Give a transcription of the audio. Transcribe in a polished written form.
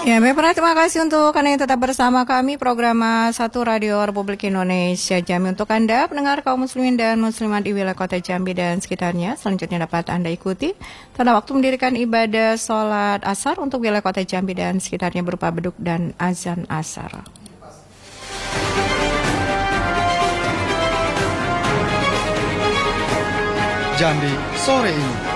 Ya, baik, terima kasih untuk Anda yang tetap bersama kami program 1 Radio Republik Indonesia Jambi. Untuk Anda, pendengar kaum muslimin dan muslimat di wilayah kota Jambi dan sekitarnya, selanjutnya dapat Anda ikuti tanda waktu mendirikan ibadah sholat asar untuk wilayah kota Jambi dan sekitarnya berupa beduk dan azan asar. Jambi sore ini.